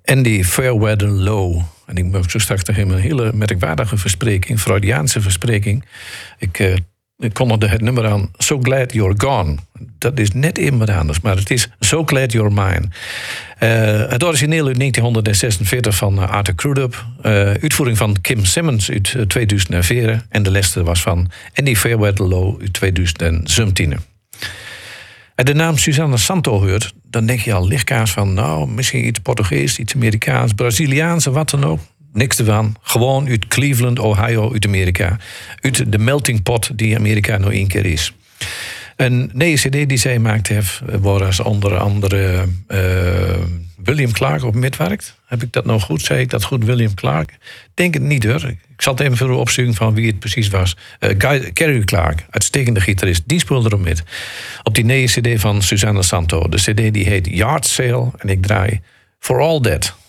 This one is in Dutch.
Andy Fairweather Low. En ik maak zo straks tegen een hele merkwaardige verspreking, Freudiaanse verspreking. Ik kondigde het nummer aan, So Glad You're Gone. Dat is net even wat anders, maar het is So Glad You're Mine. Het origineel uit 1946 van Arthur Crudup. Uitvoering van Kim Simmons uit 2004. En de laatste was van Andy Fairweather Low uit 2017. En de naam Susana Santo hoort, dan denk je al lichtkaas van, nou, misschien iets Portugees, iets Amerikaans, Braziliaans, wat dan ook. Niks ervan. Gewoon uit Cleveland, Ohio, uit Amerika. Uit de melting pot die Amerika nog één keer is. Een nieuwe cd die zij maakt heeft, was onder andere William Clark op metwerkt. Heb ik dat nou goed? Zei ik dat goed, William Clark? Denk het niet hoor. Ik zal het even voor opzoeken van wie het precies was. Gary Clark, uitstekende gitarist, die speelde erop met. Op die nieuwe cd van Susana Santo. De cd die heet Yard Sale en ik draai For All That.